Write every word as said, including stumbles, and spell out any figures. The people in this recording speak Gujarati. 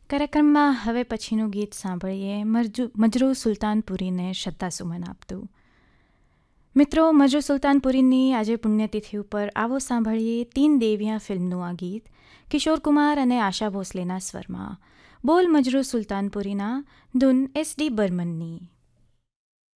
કાર્યક્રમમાં હવે પછીનું ગીત સાંભળીએ મરજુ મજરૂ સુલતાનપુરીને શ્રદ્ધાસુમન આપતું. મિત્રો, મજરૂ સુલતાનપુરીની આજે પુણ્યતિથિ ઉપર આવો સાંભળીએ તીન દેવિયા ફિલ્મનું આ ગીત કિશોર કુમાર અને આશા ભોસલેના સ્વરમાં. બોલ મજરૂ સુલતાનપુરીના ધૂન એસ ડી બર્મનની.